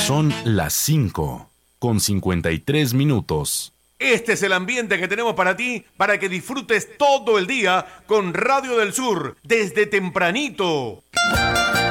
Son las 5:53. Este es el ambiente que tenemos para ti, para que disfrutes todo el día con Radio del Sur, desde tempranito.